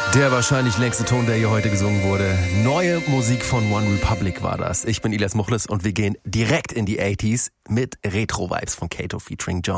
Der wahrscheinlich längste Ton, der hier heute gesungen wurde. Neue Musik von One Republic war das. Ich bin Elias Muchles und wir gehen direkt in die 80s mit Retro-Vibes von Kato featuring John.